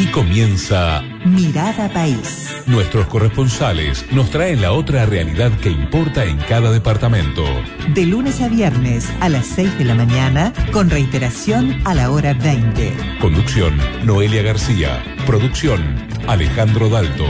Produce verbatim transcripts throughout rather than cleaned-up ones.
comienza Mirada País. Nuestros corresponsales nos traen la otra realidad que importa en cada departamento. De lunes a viernes a las seis de la mañana, con reiteración a la hora veinte. Conducción, Noelia García. Producción, Alejandro Dalto.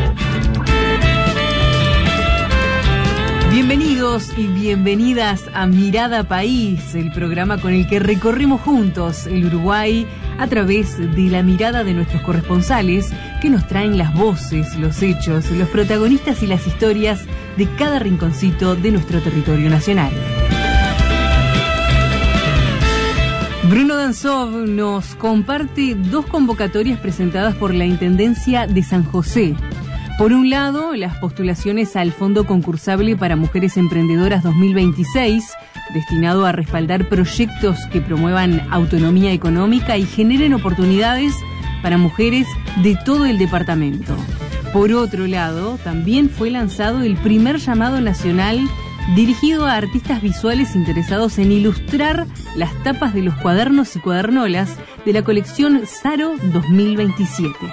Bienvenidos y bienvenidas a Mirada País, el programa con el que recorremos juntos el Uruguay a través de la mirada de nuestros corresponsales que nos traen las voces, los hechos, los protagonistas y las historias de cada rinconcito de nuestro territorio nacional. Bruno Danzov nos comparte dos convocatorias presentadas por la Intendencia de San José. Por un lado, las postulaciones al Fondo Concursable para Mujeres Emprendedoras dos mil veintiséis, destinado a respaldar proyectos que promuevan autonomía económica y generen oportunidades para mujeres de todo el departamento. Por otro lado, también fue lanzado el primer llamado nacional dirigido a artistas visuales interesados en ilustrar las tapas de los cuadernos y cuadernolas de la colección Saro dos mil veintisiete.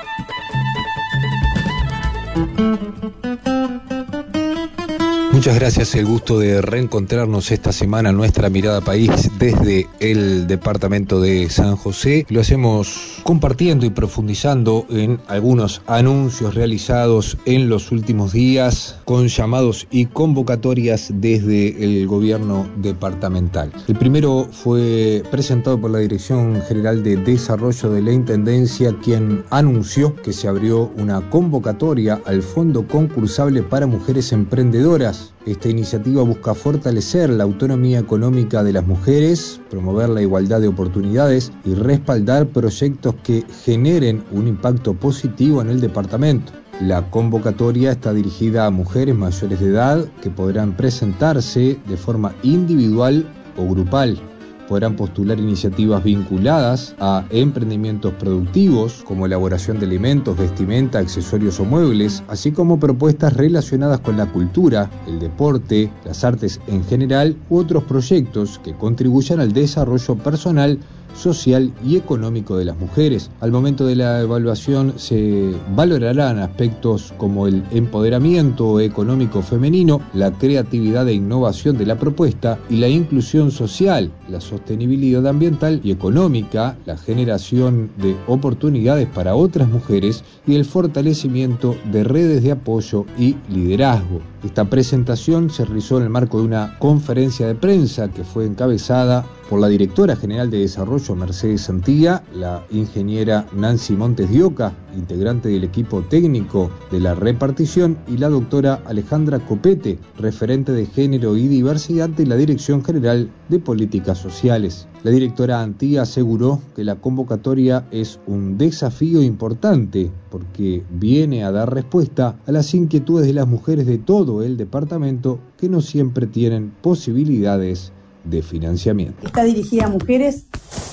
Muchas gracias, el gusto de reencontrarnos esta semana en nuestra Mirada País desde el departamento de San José. Lo hacemos compartiendo y profundizando en algunos anuncios realizados en los últimos días con llamados y convocatorias desde el gobierno departamental. El primero fue presentado por la Dirección General de Desarrollo de la Intendencia, quien anunció que se abrió una convocatoria al Fondo Concursable para Mujeres Emprendedoras. Esta iniciativa busca fortalecer la autonomía económica de las mujeres, promover la igualdad de oportunidades y respaldar proyectos que generen un impacto positivo en el departamento. La convocatoria está dirigida a mujeres mayores de edad que podrán presentarse de forma individual o grupal. Podrán postular iniciativas vinculadas a emprendimientos productivos como elaboración de alimentos, vestimenta, accesorios o muebles, así como propuestas relacionadas con la cultura, el deporte, las artes en general u otros proyectos que contribuyan al desarrollo personal, social y económico de las mujeres. Al momento de la evaluación se valorarán aspectos como el empoderamiento económico femenino, la creatividad e innovación de la propuesta y la inclusión social, la sostenibilidad ambiental y económica, la generación de oportunidades para otras mujeres y el fortalecimiento de redes de apoyo y liderazgo. Esta presentación se realizó en el marco de una conferencia de prensa que fue encabezada por la Directora General de Desarrollo Mercedes Santía, la ingeniera Nancy Montes de Oca, integrante del equipo técnico de la repartición, y la doctora Alejandra Copete, referente de Género y Diversidad de la Dirección General de Políticas Sociales. La directora Antía aseguró que la convocatoria es un desafío importante porque viene a dar respuesta a las inquietudes de las mujeres de todo el departamento que no siempre tienen posibilidades de financiamiento. Está dirigida a mujeres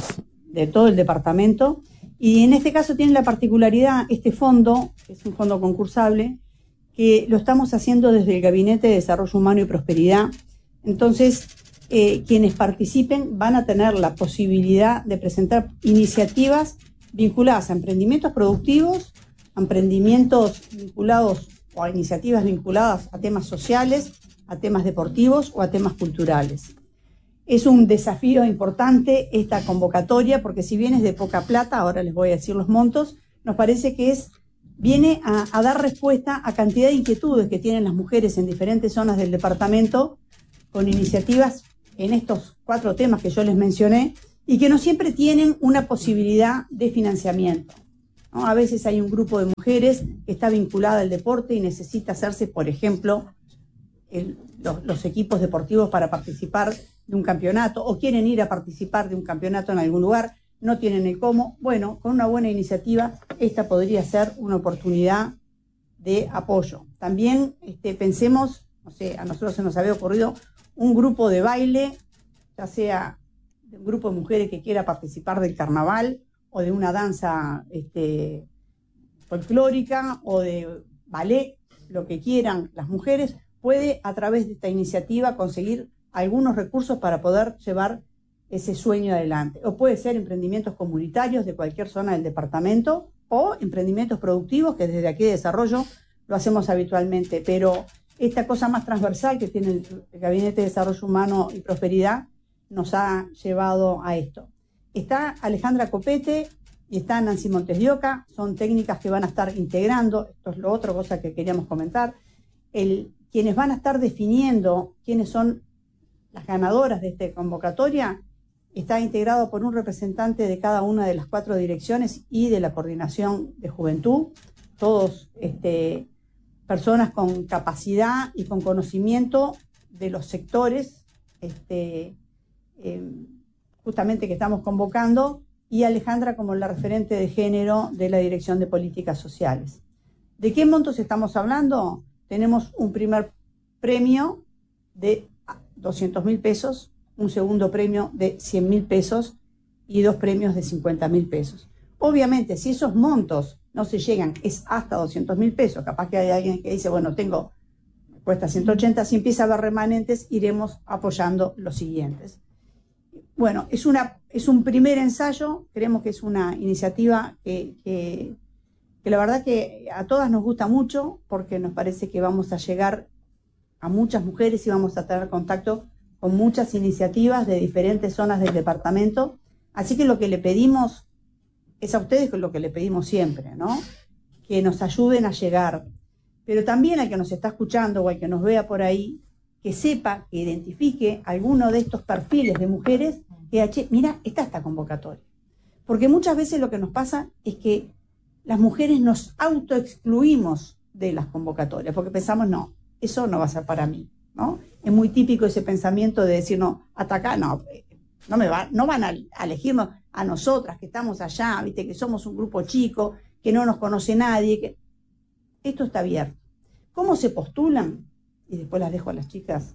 de todo el departamento y en este caso tiene la particularidad, este fondo, que es un fondo concursable, que lo estamos haciendo desde el Gabinete de Desarrollo Humano y Prosperidad. Entonces, eh, quienes participen van a tener la posibilidad de presentar iniciativas vinculadas a emprendimientos productivos, a emprendimientos vinculados o a iniciativas vinculadas a temas sociales, a temas deportivos o a temas culturales. Es un desafío importante esta convocatoria porque si bien es de poca plata, ahora les voy a decir los montos, nos parece que es viene a, a dar respuesta a cantidad de inquietudes que tienen las mujeres en diferentes zonas del departamento con iniciativas en estos cuatro temas que yo les mencioné y que no siempre tienen una posibilidad de financiamiento, ¿no? A veces hay un grupo de mujeres que está vinculada al deporte y necesita hacerse, por ejemplo, el, los, los equipos deportivos para participar de un campeonato o quieren ir a participar de un campeonato en algún lugar, no tienen el cómo. Bueno, con una buena iniciativa esta podría ser una oportunidad de apoyo. También este, pensemos, no sé, a nosotros se nos había ocurrido un grupo de baile, ya sea de un grupo de mujeres que quiera participar del carnaval o de una danza este, folclórica o de ballet, lo que quieran las mujeres, puede a través de esta iniciativa conseguir algunos recursos para poder llevar ese sueño adelante. O puede ser emprendimientos comunitarios de cualquier zona del departamento o emprendimientos productivos que desde aquí de desarrollo lo hacemos habitualmente, pero esta cosa más transversal que tiene el, el Gabinete de Desarrollo Humano y Prosperidad nos ha llevado a esto. Está Alejandra Copete y está Nancy Montes de Oca, son técnicas que van a estar integrando, esto es lo otro, cosa que queríamos comentar, el, quienes van a estar definiendo quiénes son las ganadoras de esta convocatoria, está integrado por un representante de cada una de las cuatro direcciones y de la coordinación de juventud, todos este, personas con capacidad y con conocimiento de los sectores este, eh, justamente que estamos convocando, y Alejandra como la referente de género de la Dirección de Políticas Sociales. ¿De qué montos estamos hablando? Tenemos un primer premio de doscientos mil pesos, un segundo premio de cien mil pesos y dos premios de cincuenta mil pesos. Obviamente, si esos montos no se llegan, es hasta doscientos mil pesos, capaz que hay alguien que dice, bueno, tengo, me cuesta ciento ochenta, si empieza a haber remanentes, iremos apoyando los siguientes. Bueno, es, una, es un primer ensayo, creemos que es una iniciativa que, que, que la verdad que a todas nos gusta mucho, porque nos parece que vamos a llegar a muchas mujeres y vamos a tener contacto con muchas iniciativas de diferentes zonas del departamento. Así que lo que le pedimos es a ustedes lo que le pedimos siempre, ¿no? Que nos ayuden a llegar. Pero también al que nos está escuchando o al que nos vea por ahí, que sepa, que identifique alguno de estos perfiles de mujeres que, che, mira, está esta convocatoria. Porque muchas veces lo que nos pasa es que las mujeres nos autoexcluimos de las convocatorias, porque pensamos, no, eso no va a ser para mí, ¿no? Es muy típico ese pensamiento de decir, no, hasta acá, no, no, me va, no van a, a elegirnos a nosotras que estamos allá, viste, que somos un grupo chico, que no nos conoce nadie, que esto está abierto. ¿Cómo se postulan? Y después las dejo a las chicas.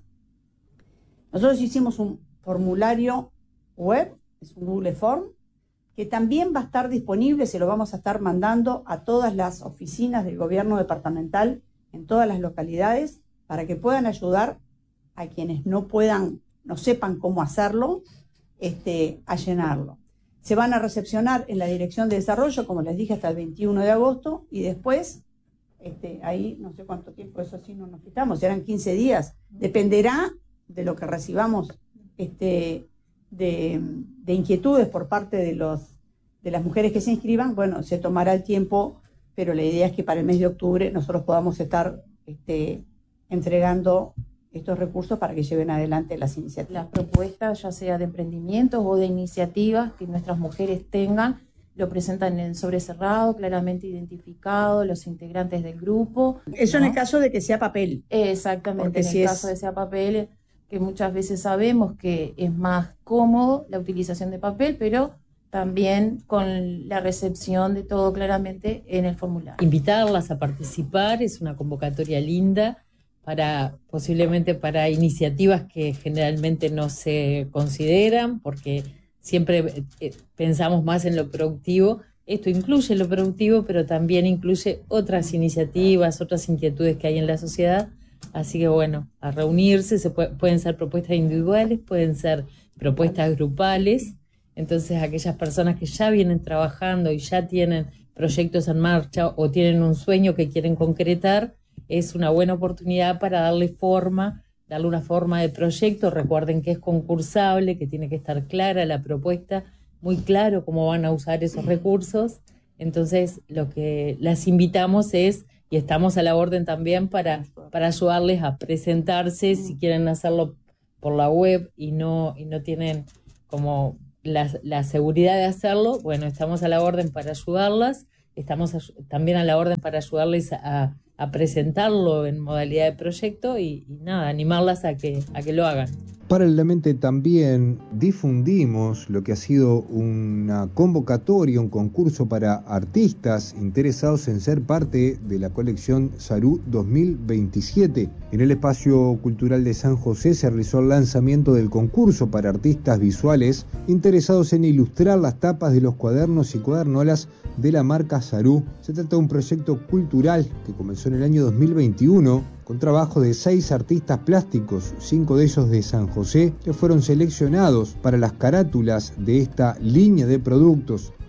Nosotros hicimos un formulario web, es un Google Form, que también va a estar disponible, se lo vamos a estar mandando a todas las oficinas del gobierno departamental en todas las localidades para que puedan ayudar a quienes no puedan, no sepan cómo hacerlo, este, a llenarlo. Se van a recepcionar en la Dirección de Desarrollo, como les dije, hasta el veintiuno de agosto, y después, este, ahí no sé cuánto tiempo, eso sí no nos quitamos, serán quince días, dependerá de lo que recibamos este, de, de inquietudes por parte de, los, de las mujeres que se inscriban. Bueno, se tomará el tiempo, pero la idea es que para el mes de octubre nosotros podamos estar este, entregando estos recursos para que lleven adelante las iniciativas. Las propuestas, ya sea de emprendimientos o de iniciativas que nuestras mujeres tengan, lo presentan en sobre cerrado, claramente identificado, los integrantes del grupo. Eso, ¿no? En el caso de que sea papel. Exactamente, porque en si el es... caso de sea papel, que muchas veces sabemos que es más cómodo la utilización de papel, pero también con la recepción de todo claramente en el formulario. Invitarlas a participar, es una convocatoria linda, para posiblemente para iniciativas que generalmente no se consideran, porque siempre eh, pensamos más en lo productivo. Esto incluye lo productivo, pero también incluye otras iniciativas, otras inquietudes que hay en la sociedad. Así que bueno, a reunirse, se puede, pueden ser propuestas individuales, pueden ser propuestas grupales. Entonces aquellas personas que ya vienen trabajando y ya tienen proyectos en marcha o tienen un sueño que quieren concretar, es una buena oportunidad para darle forma, darle una forma de proyecto. Recuerden que es concursable, que tiene que estar clara la propuesta, muy claro cómo van a usar esos recursos. Entonces, lo que las invitamos es, y estamos a la orden también para, para ayudarles a presentarse, si quieren hacerlo por la web y no, y no tienen como la, la seguridad de hacerlo, bueno, estamos a la orden para ayudarlas. Estamos a, también a la orden para ayudarles a, a presentarlo en modalidad de proyecto y, y nada, animarlas a que, a que lo hagan. Paralelamente también difundimos lo que ha sido una convocatoria, un concurso para artistas interesados en ser parte de la colección Sarú dos mil veintisiete. En el Espacio Cultural de San José se realizó el lanzamiento del concurso para artistas visuales interesados en ilustrar las tapas de los cuadernos y cuadernolas de la marca Sarú. Se trata de un proyecto cultural que comenzó en el año dos mil veintiuno con trabajo de seis artistas plásticos, cinco de ellos de San José, que fueron seleccionados para las carátulas de esta línea de productos.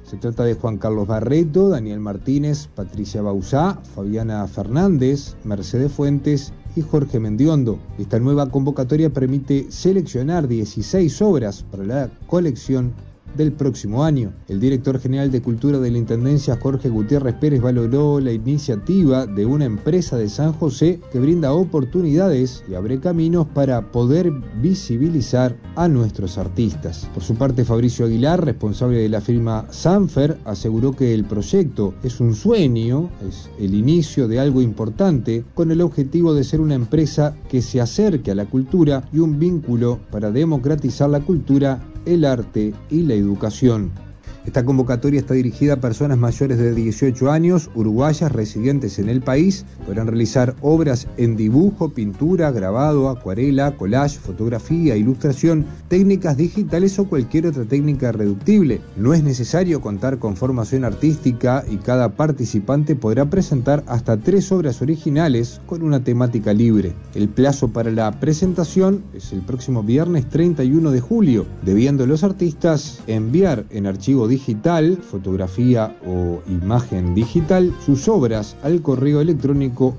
Se trata de Juan Carlos Barreto, Daniel Martínez, Patricia Bauzá, Fabiana Fernández, Mercedes Fuentes y Jorge Mendiondo. Esta nueva convocatoria permite seleccionar dieciséis obras para la colección del próximo año. El director general de Cultura de la Intendencia, Jorge Gutiérrez Pérez, valoró la iniciativa de una empresa de San José que brinda oportunidades y abre caminos para poder visibilizar a nuestros artistas. Por su parte, Fabricio Aguilar, responsable de la firma Sanfer, aseguró que el proyecto es un sueño, es el inicio de algo importante, con el objetivo de ser una empresa que se acerque a la cultura y un vínculo para democratizar la cultura, el arte y la educación. Esta convocatoria está dirigida a personas mayores de dieciocho años, uruguayas residentes en el país. Podrán realizar obras en dibujo, pintura, grabado, acuarela, collage, fotografía, ilustración, técnicas digitales o cualquier otra técnica reductible. No es necesario contar con formación artística y cada participante podrá presentar hasta tres obras originales con una temática libre. El plazo para la presentación es el próximo viernes treinta y uno de julio, debiendo los artistas enviar en archivo digital digital, fotografía o imagen digital, sus obras al correo electrónico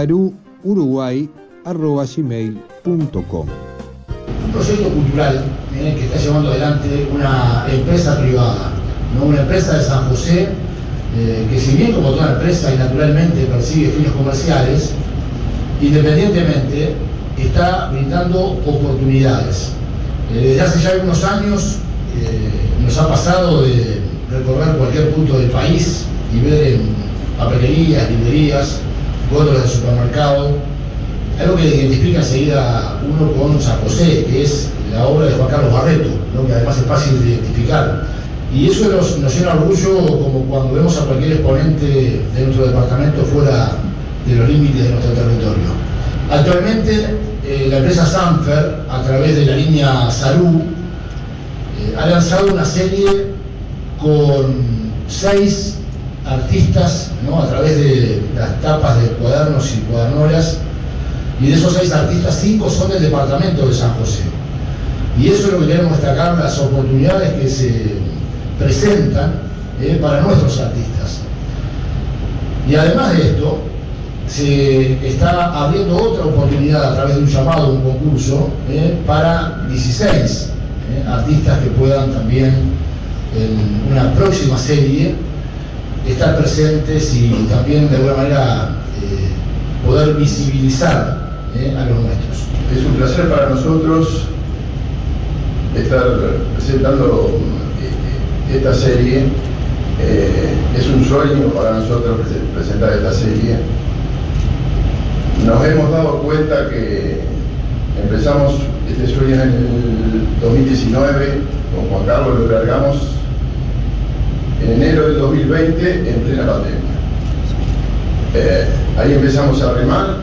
saruuruguay arroba gmail punto com. Un proyecto cultural eh, que está llevando adelante una empresa privada, ¿no? Una empresa de San José, eh, que si bien como toda empresa y naturalmente persigue fines comerciales, independientemente está brindando oportunidades. Eh, desde hace ya algunos años Eh, nos ha pasado de recorrer cualquier punto del país y ver en papelerías, librerías, góndolas de supermercado, algo que identifica enseguida uno con San José, que es la obra de Juan Carlos Barreto, ¿no? Que además es fácil de identificar. Y eso nos, nos llena orgullo como cuando vemos a cualquier exponente de nuestro departamento fuera de los límites de nuestro territorio. Actualmente eh, la empresa Sanfer, a través de la línea Sarú, ha lanzado una serie con seis artistas, ¿no? A través de las tapas de cuadernos y cuadernoras, y de esos seis artistas, cinco son del departamento de San José. Y eso es lo que queremos destacar, las oportunidades que se presentan eh, para nuestros artistas. Y además de esto, se está abriendo otra oportunidad a través de un llamado, un concurso, eh, para dieciséis Eh, artistas que puedan también en una próxima serie estar presentes y también de alguna manera eh, poder visibilizar eh, a los nuestros. Es un placer para nosotros estar presentando eh, esta serie. Eh, es un sueño para nosotros presentar esta serie. Nos hemos dado cuenta que empezamos este sueño en el dos mil diecinueve, con Juan Carlos lo largamos en enero del dos mil veinte, en plena pandemia. Eh, ahí empezamos a remar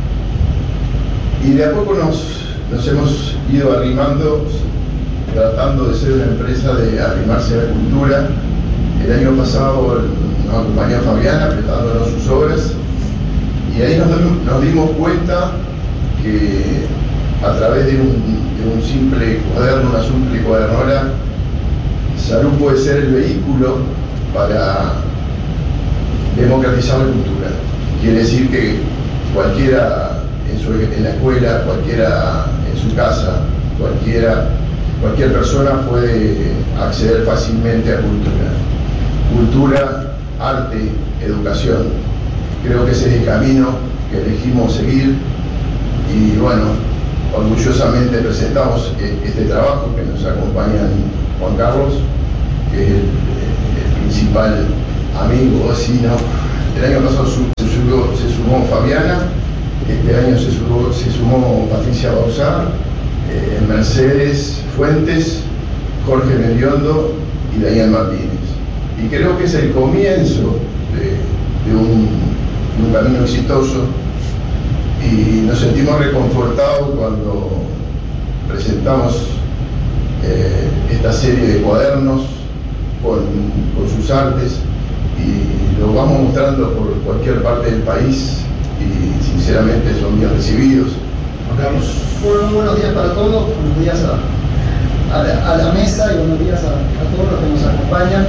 y de a poco nos, nos hemos ido arrimando, tratando de ser una empresa de arrimarse a la cultura. El año pasado nos acompañó Fabiana prestándonos sus obras y ahí nos, nos dimos cuenta que a través de un, de un simple cuaderno, una simple cuadernora, Salud puede ser el vehículo para democratizar la cultura. Quiere decir que cualquiera en, su, en la escuela, cualquiera en su casa, cualquiera, cualquier persona puede acceder fácilmente a cultura. Cultura, arte, educación. Creo que ese es el camino que elegimos seguir y bueno, orgullosamente presentamos este trabajo que nos acompaña Juan Carlos, que es el, el principal amigo, vecino. El año pasado se, subió, se sumó Fabiana, este año se sumó, se sumó Patricia Bauzá, eh, Mercedes Fuentes, Jorge Mendiondo y Daniel Martínez. Y creo que es el comienzo de, de, un, de un camino exitoso. Y nos sentimos reconfortados cuando presentamos eh, esta serie de cuadernos con, con sus artes y lo vamos mostrando por cualquier parte del país y sinceramente son bien recibidos. Juan Carlos. Bueno, buenos días para todos, buenos días a, a, la, a la mesa y buenos días a, a todos los que nos acompañan.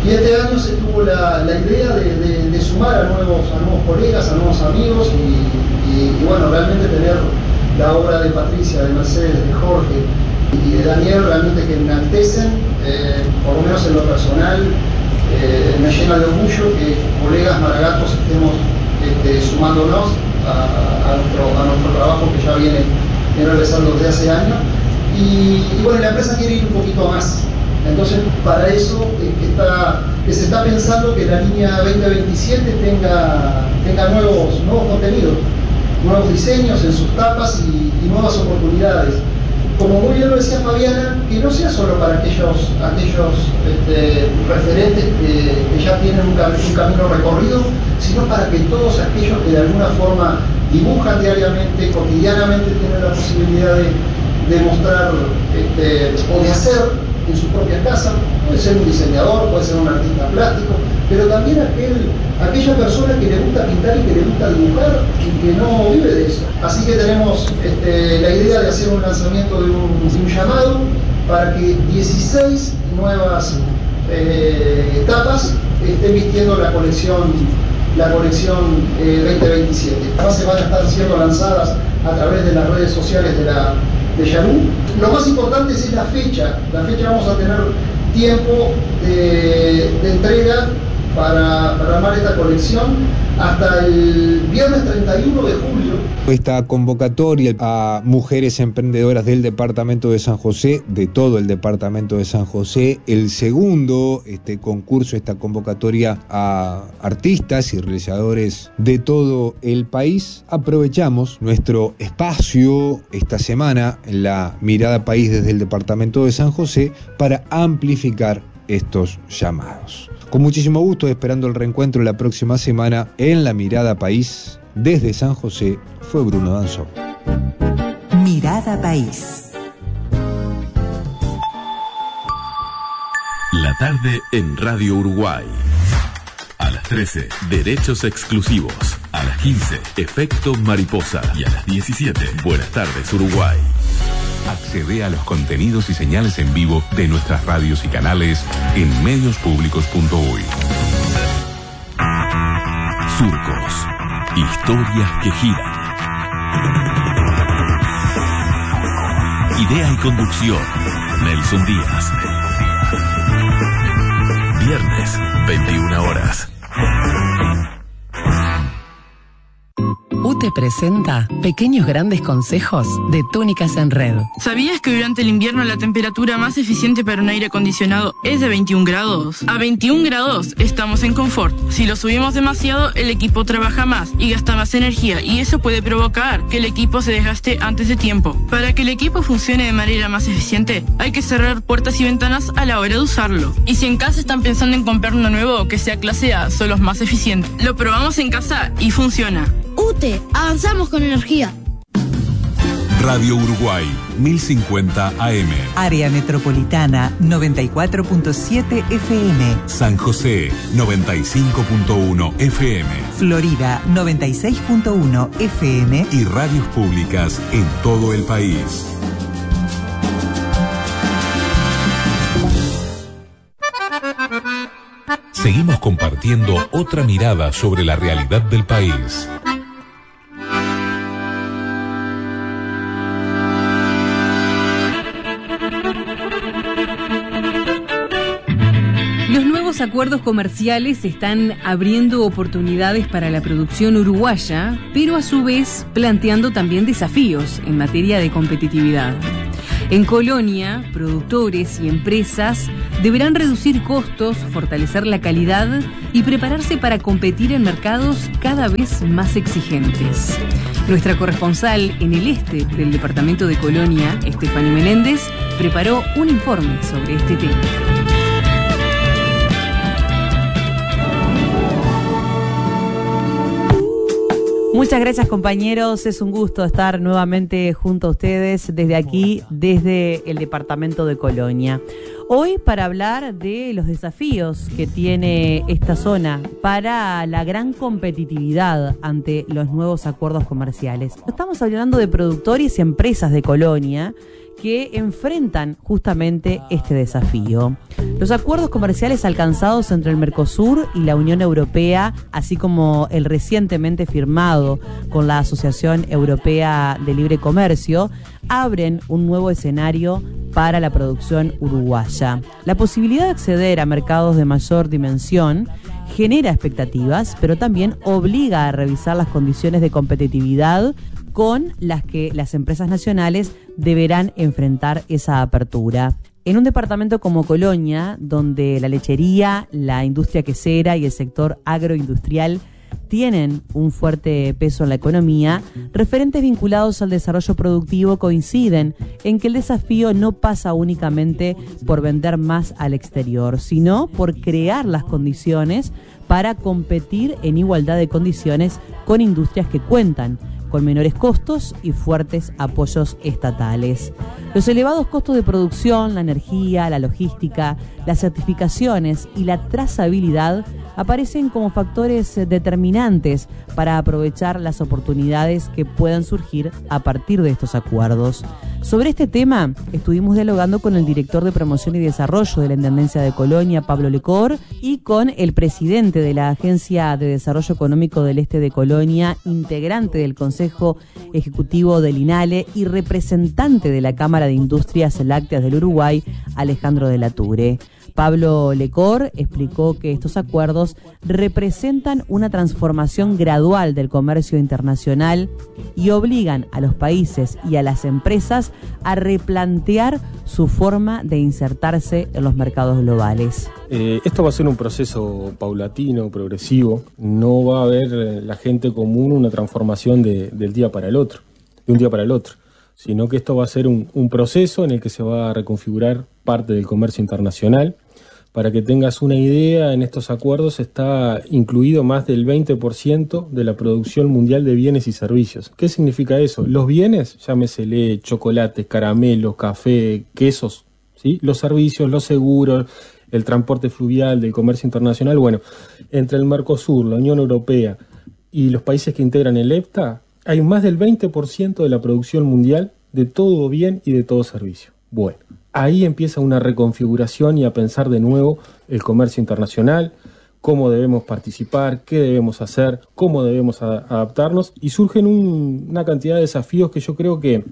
Y este año se tuvo la, la idea de, de, de sumar a nuevos, a nuevos colegas, a nuevos amigos y, y, y bueno, realmente tener la obra de Patricia, de Mercedes, de Jorge y de Daniel realmente que enaltecen, eh, por lo menos en lo personal, eh, me llena de orgullo que colegas maragatos estemos este, sumándonos a, a, nuestro, a nuestro trabajo que ya viene, viene realizando desde hace años. Y, y bueno, la empresa quiere ir un poquito más. Entonces, para eso eh, que, está, que se está pensando que la línea veinte veintisiete tenga, tenga nuevos, nuevos contenidos, nuevos diseños en sus tapas y, y nuevas oportunidades. Como muy bien lo decía Fabiana, que no sea solo para aquellos, aquellos este, referentes que, que ya tienen un, cam un camino recorrido, sino para que todos aquellos que de alguna forma dibujan diariamente, cotidianamente, tienen la posibilidad de, de mostrar este, o de hacer en su propia casa. Puede ser un diseñador, puede ser un artista plástico, pero también aquel, aquella persona que le gusta pintar y que le gusta dibujar y que no vive de eso. Así que tenemos este, la idea de hacer un lanzamiento de un, de un llamado para que dieciséis nuevas eh, etapas estén vistiendo la colección, la colección eh, veinte veintisiete. Además se van a estar siendo lanzadas a través de las redes sociales de la de Yahoo. Lo más importante es la fecha. La fecha vamos a tener tiempo de, de entrega para, para armar esta colección hasta el viernes treinta y uno de julio. Esta convocatoria a mujeres emprendedoras del departamento de San José, de todo el departamento de San José, el segundo este concurso, esta convocatoria a artistas y realizadores de todo el país. Aprovechamos nuestro espacio esta semana en la Mirada País desde el departamento de San José para amplificar estos llamados. Con muchísimo gusto, esperando el reencuentro la próxima semana en la Mirada País desde San José. Fue Bruno Danzó. Mirada País. La tarde en Radio Uruguay. A las trece, Derechos Exclusivos. A las quince, Efecto Mariposa. Y a las diecisiete, Buenas tardes Uruguay. Accede a los contenidos y señales en vivo de nuestras radios y canales en medios públicos punto uy. Surcos. Historias que giran. Idea y conducción, Nelson Díaz. Viernes, veintiuna horas. U T E presenta Pequeños Grandes Consejos de Túnicas en Red. ¿Sabías que durante el invierno la temperatura más eficiente para un aire acondicionado es de veintiún grados? A veintiún grados estamos en confort. Si lo subimos demasiado, el equipo trabaja más y gasta más energía, y eso puede provocar que el equipo se desgaste antes de tiempo. Para que el equipo funcione de manera más eficiente, hay que cerrar puertas y ventanas a la hora de usarlo. Y si en casa están pensando en comprar uno nuevo que sea clase A, son los más eficientes. Lo probamos en casa y funciona. U T E, avanzamos con energía. Radio Uruguay, mil cincuenta A M. Área Metropolitana, noventa y cuatro punto siete F M. San José, noventa y cinco punto uno F M. Florida, noventa y seis punto uno F M. Y radios públicas en todo el país. Seguimos compartiendo otra mirada sobre la realidad del país. Los nuevos acuerdos comerciales están abriendo oportunidades para la producción uruguaya, pero a su vez planteando también desafíos en materia de competitividad. En Colonia, productores y empresas deberán reducir costos, fortalecer la calidad y prepararse para competir en mercados cada vez más exigentes. Nuestra corresponsal en el este del departamento de Colonia, Estefanía Menéndez, preparó un informe sobre este tema. Muchas gracias, compañeros, es un gusto estar nuevamente junto a ustedes desde aquí, desde el departamento de Colonia. Hoy para hablar de los desafíos que tiene esta zona para la gran competitividad ante los nuevos acuerdos comerciales. Estamos hablando de productores y empresas de Colonia que enfrentan justamente este desafío. Los acuerdos comerciales alcanzados entre el Mercosur y la Unión Europea, así como el recientemente firmado con la Asociación Europea de Libre Comercio, abren un nuevo escenario para la producción uruguaya. La posibilidad de acceder a mercados de mayor dimensión genera expectativas, pero también obliga a revisar las condiciones de competitividad con las que las empresas nacionales deberán enfrentar esa apertura. En un departamento como Colonia, donde la lechería, la industria quesera y el sector agroindustrial tienen un fuerte peso en la economía, referentes vinculados al desarrollo productivo coinciden en que el desafío no pasa únicamente por vender más al exterior, sino por crear las condiciones para competir en igualdad de condiciones con industrias que cuentan con menores costos y fuertes apoyos estatales. Los elevados costos de producción, la energía, la logística, las certificaciones y la trazabilidad aparecen como factores determinantes para aprovechar las oportunidades que puedan surgir a partir de estos acuerdos. Sobre este tema estuvimos dialogando con el director de Promoción y Desarrollo de la Intendencia de Colonia, Pablo Lecor, y con el presidente de la Agencia de Desarrollo Económico del Este de Colonia, integrante del Consejo Ejecutivo del INALE y representante de la Cámara de Industrias Lácteas del Uruguay, Alejandro de la Ture. Pablo Lecor explicó que estos acuerdos representan una transformación gradual del comercio internacional y obligan a los países y a las empresas a replantear su forma de insertarse en los mercados globales. Eh, esto va a ser un proceso paulatino, progresivo. No va a haber eh, la gente común una transformación de, del día para el otro, de un día para el otro, sino que esto va a ser un, un proceso en el que se va a reconfigurar parte del comercio internacional. Para que tengas una idea, en estos acuerdos está incluido más del veinte por ciento de la producción mundial de bienes y servicios. ¿Qué significa eso? Los bienes, llámesele chocolates, caramelos, café, quesos, ¿sí? Los servicios, los seguros, el transporte fluvial del comercio internacional. Bueno, entre el Mercosur, la Unión Europea y los países que integran el EFTA, hay más del veinte por ciento de la producción mundial de todo bien y de todo servicio. Bueno, ahí empieza una reconfiguración y a pensar de nuevo el comercio internacional, cómo debemos participar, qué debemos hacer, cómo debemos a- adaptarnos, y surgen un, una cantidad de desafíos que yo creo que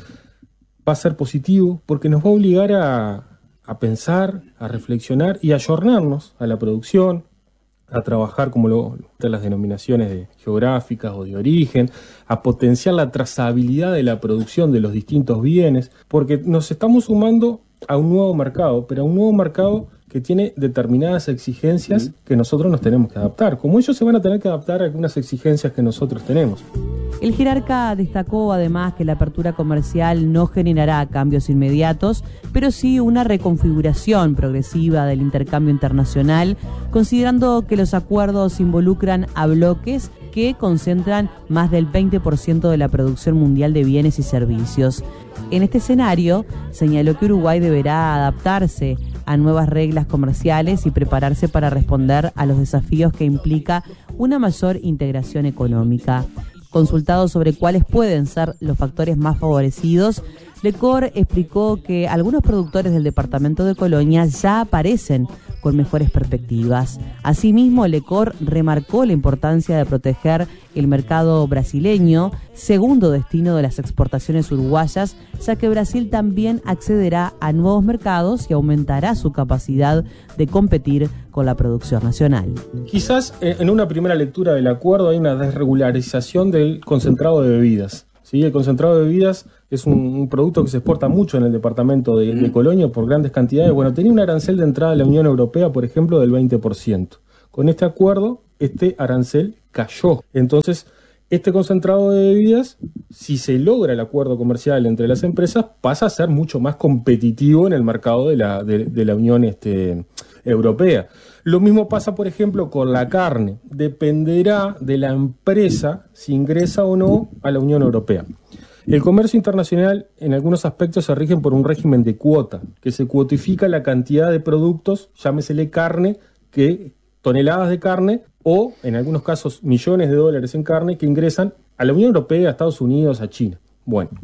va a ser positivo porque nos va a obligar a, a pensar, a reflexionar y a ayornarnos a la producción, a trabajar como lo, las denominaciones de geográficas o de origen, a potenciar la trazabilidad de la producción de los distintos bienes, porque nos estamos sumando a un nuevo mercado, pero a un nuevo mercado que tiene determinadas exigencias mm. que nosotros nos tenemos que adaptar, como ellos se van a tener que adaptar a algunas exigencias que nosotros tenemos. El jerarca destacó además que la apertura comercial no generará cambios inmediatos, pero sí una reconfiguración progresiva del intercambio internacional, considerando que los acuerdos involucran a bloques que concentran más del veinte por ciento de la producción mundial de bienes y servicios. En este escenario, señaló que Uruguay deberá adaptarse a nuevas reglas comerciales y prepararse para responder a los desafíos que implica una mayor integración económica. Consultado sobre cuáles pueden ser los factores más favorecidos, Lecor explicó que algunos productores del departamento de Colonia ya aparecen con mejores perspectivas. Asimismo, Lecor remarcó la importancia de proteger el mercado brasileño, segundo destino de las exportaciones uruguayas, ya que Brasil también accederá a nuevos mercados y aumentará su capacidad de competir con la producción nacional. Quizás en una primera lectura del acuerdo hay una desregularización del concentrado de bebidas. ¿Sí? El concentrado de bebidas es un, un producto que se exporta mucho en el departamento de, de Colonia por grandes cantidades. Bueno, tenía un arancel de entrada a la Unión Europea, por ejemplo, del veinte por ciento. Con este acuerdo, este arancel cayó. Entonces, este concentrado de bebidas, si se logra el acuerdo comercial entre las empresas, pasa a ser mucho más competitivo en el mercado de la, de, de la Unión este, Europea. Lo mismo pasa, por ejemplo, con la carne. Dependerá de la empresa si ingresa o no a la Unión Europea. El comercio internacional, en algunos aspectos, se rige por un régimen de cuota, que se cuotifica la cantidad de productos, llámesele carne, que toneladas de carne, o, en algunos casos, millones de dólares en carne, que ingresan a la Unión Europea, a Estados Unidos, a China. Bueno,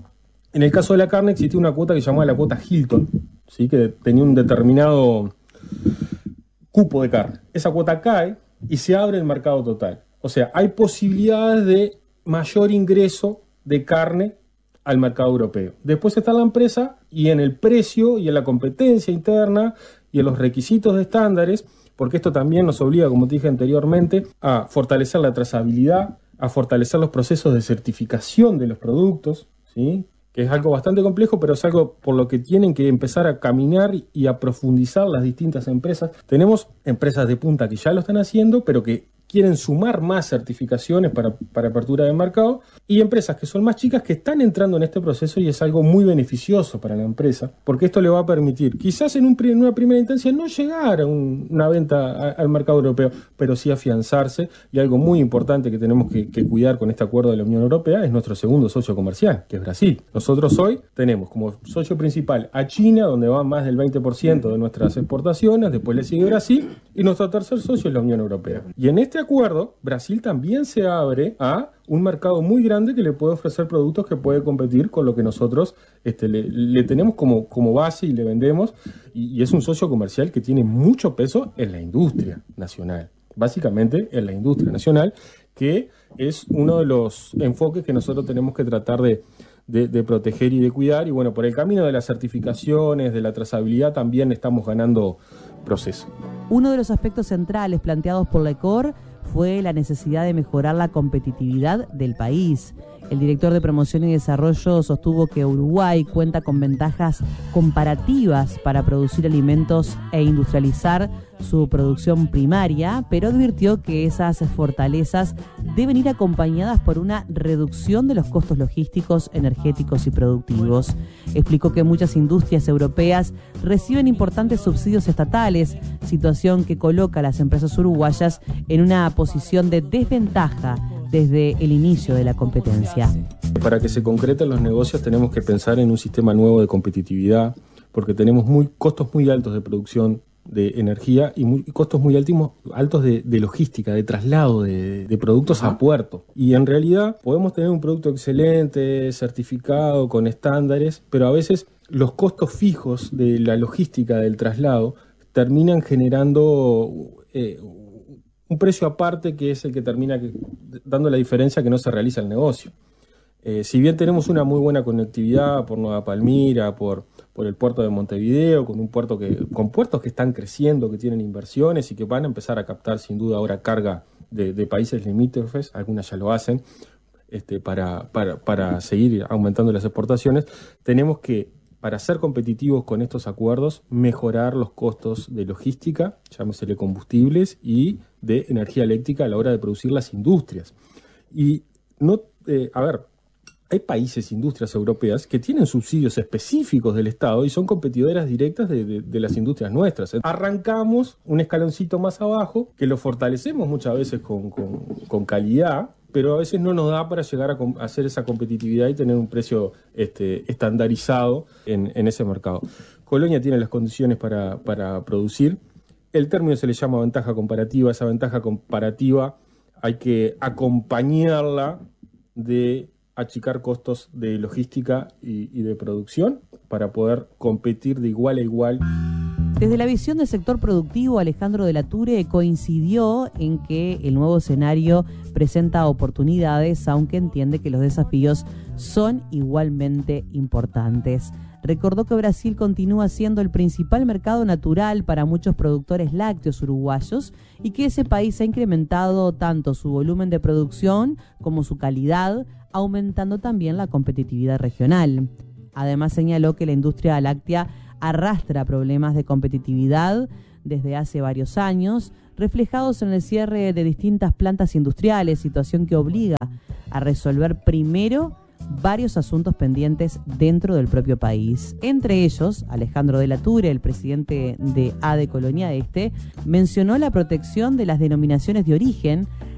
En el caso de la carne existía una cuota que se llamaba la cuota Hilton, ¿sí? Que tenía un determinado cupo de carne. Esa cuota cae y se abre el mercado total. O sea, hay posibilidades de mayor ingreso de carne al mercado europeo. Después está la empresa y en el precio y en la competencia interna y en los requisitos de estándares, porque esto también nos obliga, como te dije anteriormente, a fortalecer la trazabilidad, a fortalecer los procesos de certificación de los productos, ¿sí? Que es algo bastante complejo, pero es algo por lo que tienen que empezar a caminar y a profundizar las distintas empresas. Tenemos empresas de punta que ya lo están haciendo, pero que quieren sumar más certificaciones para, para apertura de mercado, y empresas que son más chicas que están entrando en este proceso, y es algo muy beneficioso para la empresa, porque esto le va a permitir, quizás en, un, en una primera instancia, no llegar a un, una venta a, al mercado europeo, pero sí afianzarse, y algo muy importante que tenemos que, que cuidar con este acuerdo de la Unión Europea es nuestro segundo socio comercial, que es Brasil. Nosotros hoy tenemos como socio principal a China, donde va más del veinte por ciento de nuestras exportaciones, después le sigue Brasil, y nuestro tercer socio es la Unión Europea. Y en este acuerdo, Brasil también se abre a un mercado muy grande que le puede ofrecer productos que puede competir con lo que nosotros este, le, le tenemos como, como base y le vendemos, y, y es un socio comercial que tiene mucho peso en la industria nacional, básicamente en la industria nacional, que es uno de los enfoques que nosotros tenemos que tratar de, de, de proteger y de cuidar, y bueno, por el camino de las certificaciones, de la trazabilidad, también estamos ganando proceso. Uno de los aspectos centrales planteados por la ECOR fue la necesidad de mejorar la competitividad del país. El director de Promoción y Desarrollo sostuvo que Uruguay cuenta con ventajas comparativas para producir alimentos e industrializar su producción primaria, pero advirtió que esas fortalezas deben ir acompañadas por una reducción de los costos logísticos, energéticos y productivos. Explicó que muchas industrias europeas reciben importantes subsidios estatales, situación que coloca a las empresas uruguayas en una posición de desventaja desde el inicio de la competencia. Para que se concreten los negocios tenemos que pensar en un sistema nuevo de competitividad, porque tenemos muy, costos muy altos de producción de energía y muy, costos muy altos, altos de, de logística, de traslado de, de productos a puerto. Y en realidad podemos tener un producto excelente, certificado, con estándares, pero a veces los costos fijos de la logística del traslado terminan generando eh, un precio aparte, que es el que termina que, dando la diferencia que no se realiza el negocio. Eh, si bien tenemos una muy buena conectividad por Nueva Palmira, por, por el puerto de Montevideo, con un puerto que, con puertos que están creciendo, que tienen inversiones y que van a empezar a captar sin duda ahora carga de, de países limítrofes, algunas ya lo hacen, este, para, para, para seguir aumentando las exportaciones, tenemos que, para ser competitivos con estos acuerdos, mejorar los costos de logística, llámesele combustibles, y de energía eléctrica a la hora de producir las industrias. Y no, eh, a ver, hay países, industrias europeas, que tienen subsidios específicos del Estado y son competidoras directas de, de, de las industrias nuestras. Arrancamos un escaloncito más abajo, que lo fortalecemos muchas veces con, con, con calidad, pero a veces no nos da para llegar a, a hacer esa competitividad y tener un precio este, estandarizado en, en ese mercado. Colonia tiene las condiciones para, para producir. El término se le llama ventaja comparativa. Esa ventaja comparativa hay que acompañarla de achicar costos de logística y, y de producción para poder competir de igual a igual. Desde la visión del sector productivo, Alejandro de la Ture coincidió en que el nuevo escenario presenta oportunidades, aunque entiende que los desafíos son igualmente importantes. Recordó que Brasil continúa siendo el principal mercado natural para muchos productores lácteos uruguayos y que ese país ha incrementado tanto su volumen de producción como su calidad, aumentando también la competitividad regional. Además, señaló que la industria láctea arrastra problemas de competitividad desde hace varios años, reflejados en el cierre de distintas plantas industriales, situación que obliga a resolver primero varios asuntos pendientes dentro del propio país. Entre ellos, Alejandro de la Ture, el presidente de ADE Colonia Este, mencionó la protección de las denominaciones de origen,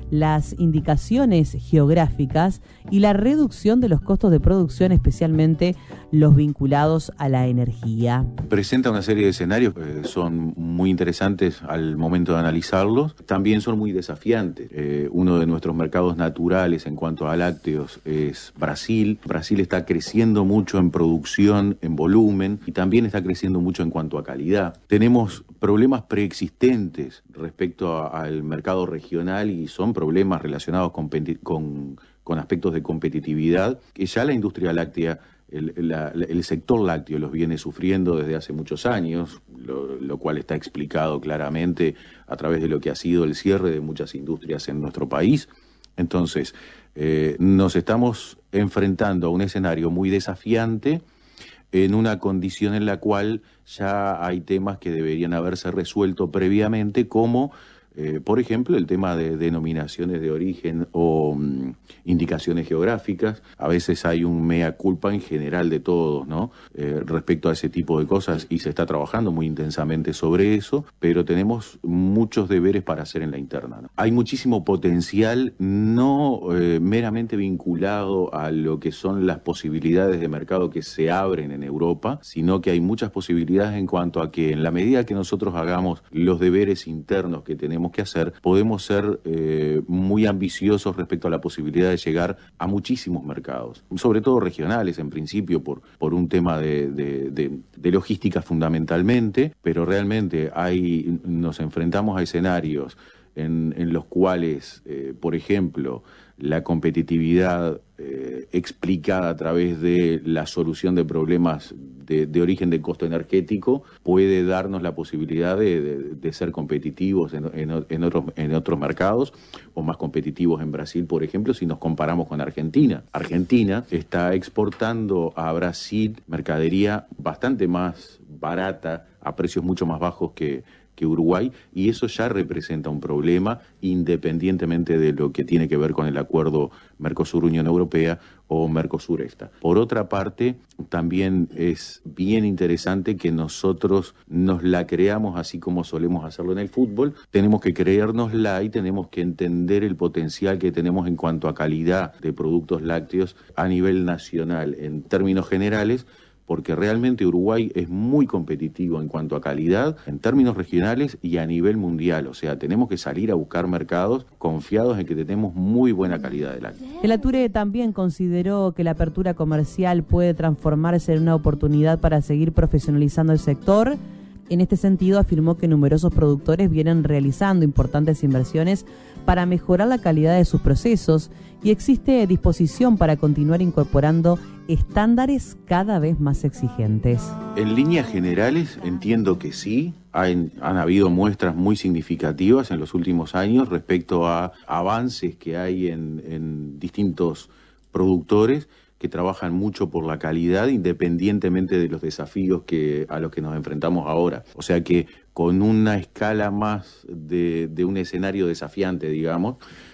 las indicaciones geográficas y la reducción de los costos de producción, especialmente los vinculados a la energía. Presenta una serie de escenarios que son muy interesantes al momento de analizarlos. También son muy desafiantes. Eh, uno de nuestros mercados naturales en cuanto a lácteos es Brasil. Brasil está creciendo mucho en producción, en volumen, y también está creciendo mucho en cuanto a calidad. Tenemos problemas preexistentes respecto a, al mercado regional y son problemas relacionados con, con, con aspectos de competitividad que ya la industria láctea, el, la, el sector lácteo los viene sufriendo desde hace muchos años, lo, lo cual está explicado claramente a través de lo que ha sido el cierre de muchas industrias en nuestro país. Entonces, eh, nos estamos enfrentando a un escenario muy desafiante en una condición en la cual ya hay temas que deberían haberse resuelto previamente, como Eh, por ejemplo, el tema de denominaciones de origen o um, indicaciones geográficas. A veces hay un mea culpa en general de todos, ¿no? Eh, respecto a ese tipo de cosas, y se está trabajando muy intensamente sobre eso, pero tenemos muchos deberes para hacer en la interna, ¿no? Hay muchísimo potencial no eh, meramente vinculado a lo que son las posibilidades de mercado que se abren en Europa, sino que hay muchas posibilidades en cuanto a que en la medida que nosotros hagamos los deberes internos que tenemos que hacer, podemos ser eh, muy ambiciosos respecto a la posibilidad de llegar a muchísimos mercados, sobre todo regionales en principio, por, por un tema de, de, de, de logística fundamentalmente, pero realmente hay, nos enfrentamos a escenarios en, en los cuales, eh, por ejemplo, la competitividad eh, explicada a través de la solución de problemas de, de origen de costo energético puede darnos la posibilidad de, de, de ser competitivos en, en, en, otros, en otros mercados, o más competitivos en Brasil, por ejemplo, si nos comparamos con Argentina. Argentina está exportando a Brasil mercadería bastante más barata, a precios mucho más bajos que que Uruguay, y eso ya representa un problema independientemente de lo que tiene que ver con el acuerdo Mercosur-Unión Europea o Mercosur-EFTA. Por otra parte, también es bien interesante que nosotros nos la creamos así como solemos hacerlo en el fútbol. Tenemos que creérnosla y tenemos que entender el potencial que tenemos en cuanto a calidad de productos lácteos a nivel nacional, en términos generales, porque realmente Uruguay es muy competitivo en cuanto a calidad, en términos regionales y a nivel mundial. O sea, tenemos que salir a buscar mercados confiados en que tenemos muy buena calidad de lácteos. El Ature también consideró que la apertura comercial puede transformarse en una oportunidad para seguir profesionalizando el sector. En este sentido, afirmó que numerosos productores vienen realizando importantes inversiones para mejorar la calidad de sus procesos y existe disposición para continuar incorporando estándares cada vez más exigentes. En líneas generales, entiendo que sí. Han, han habido muestras muy significativas en los últimos años respecto a avances que hay en, en distintos productores que trabajan mucho por la calidad, independientemente de los desafíos que, a los que nos enfrentamos ahora. O sea que con una escala más de, de un escenario desafiante, digamos,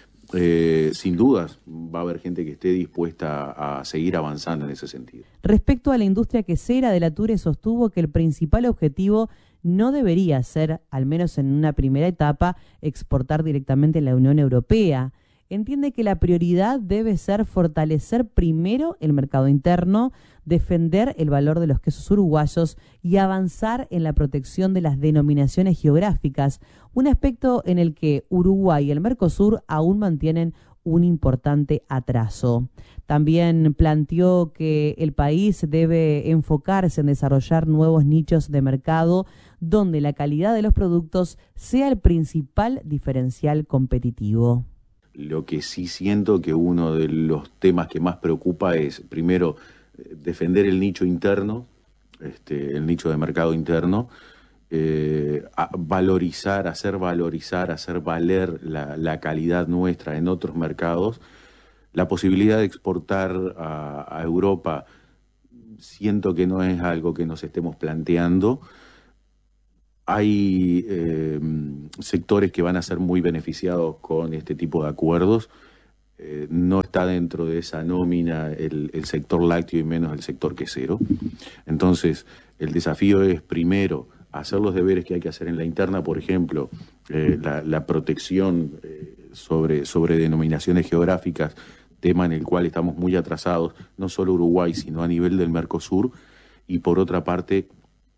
eh, sin dudas va a haber gente que esté dispuesta a seguir avanzando en ese sentido. Respecto a la industria quesera, del Ature sostuvo que el principal objetivo no debería ser, al menos en una primera etapa, exportar directamente a la Unión Europea. Entiende que la prioridad debe ser fortalecer primero el mercado interno, defender el valor de los quesos uruguayos y avanzar en la protección de las denominaciones geográficas, un aspecto en el que Uruguay y el Mercosur aún mantienen un importante atraso. También planteó que el país debe enfocarse en desarrollar nuevos nichos de mercado donde la calidad de los productos sea el principal diferencial competitivo. Lo que sí siento que uno de los temas que más preocupa es, primero, defender el nicho interno, este, el nicho de mercado interno, eh, a valorizar, hacer valorizar, hacer valer la, la calidad nuestra en otros mercados. La posibilidad de exportar a, a Europa siento que no es algo que nos estemos planteando. Hay eh, sectores que van a ser muy beneficiados con este tipo de acuerdos. Eh, no está dentro de esa nómina el, el sector lácteo y menos el sector quesero. Entonces, el desafío es, primero, hacer los deberes que hay que hacer en la interna, por ejemplo, eh, la, la protección eh, sobre, sobre denominaciones geográficas, tema en el cual estamos muy atrasados, no solo Uruguay, sino a nivel del Mercosur, y por otra parte,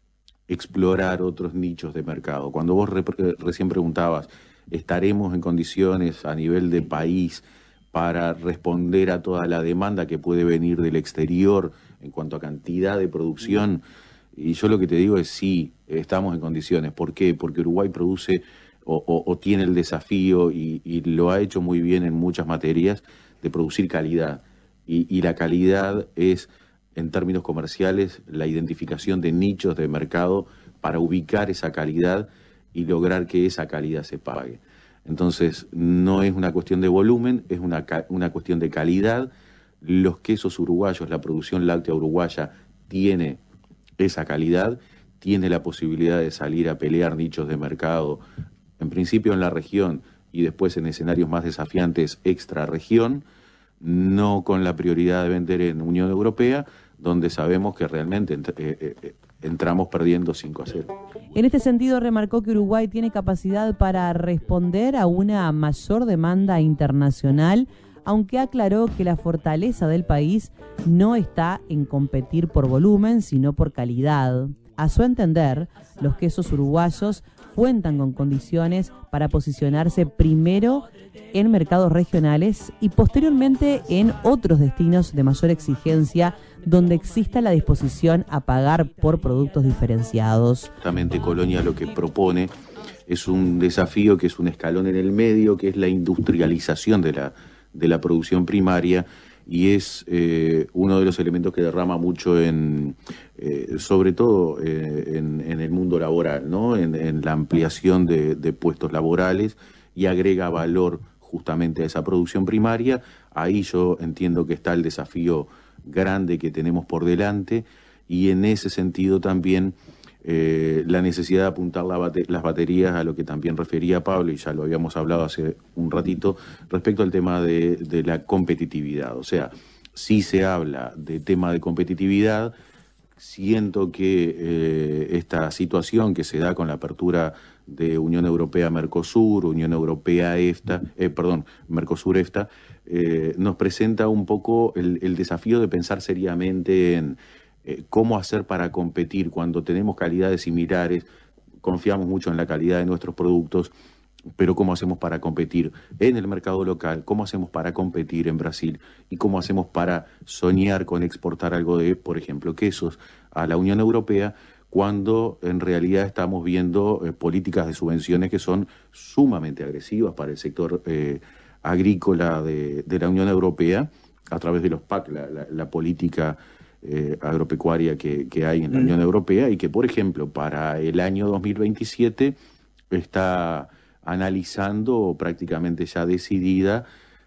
explorar otros nichos de mercado. Cuando vos re, recién preguntabas, ¿estaremos en condiciones a nivel de país para responder a toda la demanda que puede venir del exterior en cuanto a cantidad de producción? Y yo lo que te digo es sí, estamos en condiciones. ¿Por qué? Porque Uruguay produce o, o, o tiene el desafío y, y lo ha hecho muy bien en muchas materias de producir calidad. Y, y la calidad es, en términos comerciales, la identificación de nichos de mercado para ubicar esa calidad y lograr que esa calidad se pague. Entonces, no es una cuestión de volumen, es una, una cuestión de calidad. Los quesos uruguayos, la producción láctea uruguaya tiene esa calidad, tiene la posibilidad de salir a pelear nichos de mercado, en principio en la región y después en escenarios más desafiantes extra región, no con la prioridad de vender en Unión Europea, donde sabemos que realmente ent eh, eh, entramos perdiendo cinco a cero. En este sentido, remarcó que Uruguay tiene capacidad para responder a una mayor demanda internacional, aunque aclaró que la fortaleza del país no está en competir por volumen, sino por calidad. A su entender, los quesos uruguayos cuentan con condiciones para posicionarse primero en mercados regionales y posteriormente en otros destinos de mayor exigencia donde exista la disposición a pagar por productos diferenciados. Justamente Colonia lo que propone es un desafío que es un escalón en el medio, que es la industrialización de la, de la producción primaria, y es eh, uno de los elementos que derrama mucho en, eh, sobre todo eh, en, en el mundo laboral, ¿no? En, en la ampliación de, de puestos laborales, y agrega valor justamente a esa producción primaria. Ahí yo entiendo que está el desafío grande que tenemos por delante, y en ese sentido también eh, la necesidad de apuntar la bate las baterías a lo que también refería Pablo, y ya lo habíamos hablado hace un ratito, respecto al tema de, de la competitividad. O sea, si se habla de tema de competitividad, siento que eh, esta situación que se da con la apertura de Unión Europea-Mercosur, Unión Europea-EFTA, eh, perdón, Mercosur-EFTA, eh, nos presenta un poco el, el desafío de pensar seriamente en eh, cómo hacer para competir cuando tenemos calidades similares, confiamos mucho en la calidad de nuestros productos, pero cómo hacemos para competir en el mercado local, cómo hacemos para competir en Brasil y cómo hacemos para soñar con exportar algo de, por ejemplo, quesos a la Unión Europea, cuando en realidad estamos viendo eh, políticas de subvenciones que son sumamente agresivas para el sector eh, agrícola de, de la Unión Europea, a través de los P A C, la, la, la política eh, agropecuaria que, que hay en la Unión Europea, y que, por ejemplo, para el año dos mil veintisiete está analizando, prácticamente ya decidida,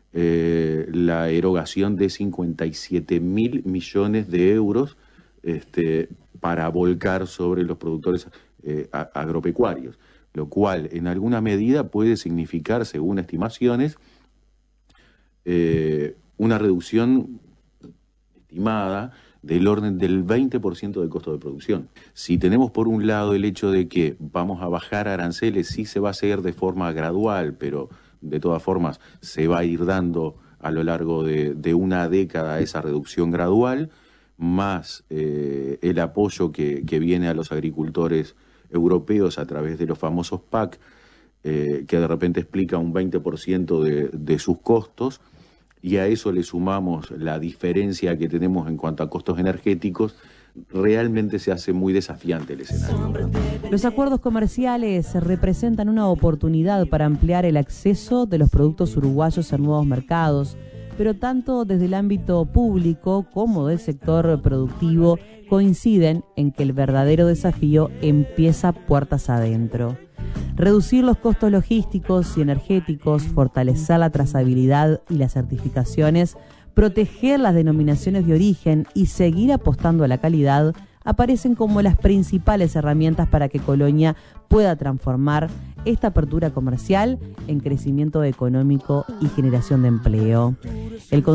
eh, la erogación de cincuenta y siete mil millones de euros este, para volcar sobre los productores eh, agropecuarios, lo cual en alguna medida puede significar, según estimaciones, eh, una reducción estimada del orden del veinte por ciento del costo de producción. Si tenemos por un lado el hecho de que vamos a bajar aranceles, sí se va a hacer de forma gradual, pero de todas formas se va a ir dando a lo largo de, de una década esa reducción gradual, más eh, el apoyo que, que viene a los agricultores europeos a través de los famosos P A C, eh, que de repente explica un veinte por ciento de, de sus costos, y a eso le sumamos la diferencia que tenemos en cuanto a costos energéticos, realmente se hace muy desafiante el escenario. Los acuerdos comerciales representan una oportunidad para ampliar el acceso de los productos uruguayos en nuevos mercados, pero tanto desde el ámbito público como del sector productivo coinciden en que el verdadero desafío empieza puertas adentro. Reducir los costos logísticos y energéticos, fortalecer la trazabilidad y las certificaciones, proteger las denominaciones de origen y seguir apostando a la calidad aparecen como las principales herramientas para que Colonia pueda transformar esta apertura comercial en crecimiento económico y generación de empleo. El